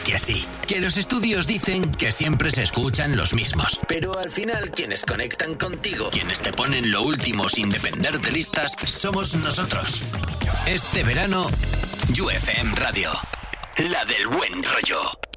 que sí, que los estudios dicen que siempre se escuchan los mismos, pero al final quienes conectan contigo, quienes te ponen lo último sin depender de listas, somos nosotros. Este verano, UFM Radio, la del buen rollo.